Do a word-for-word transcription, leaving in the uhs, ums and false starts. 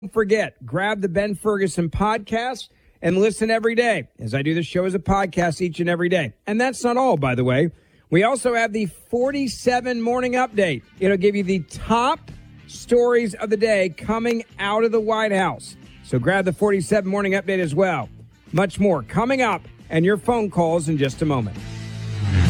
Don't forget, grab the Ben Ferguson podcast and listen every day, as I do the show as a podcast each and every day. And that's not all, by the way. We also have the forty-seven Morning Update. It'll give you the top stories of the day coming out of the White House. So grab the forty-seven Morning Update as well. Much more coming up, and your phone calls in just a moment.